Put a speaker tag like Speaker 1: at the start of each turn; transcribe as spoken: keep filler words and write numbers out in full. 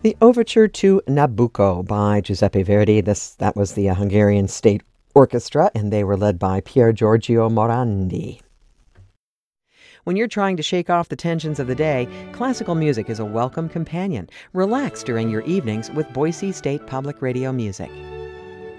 Speaker 1: The Overture to Nabucco by Giuseppe Verdi. This that was the uh, Hungarian State Orchestra, and they were led by Pier Giorgio Morandi. When you're trying to shake off the tensions of the day, classical music is a welcome companion. Relax during your evenings with Boise State Public Radio Music.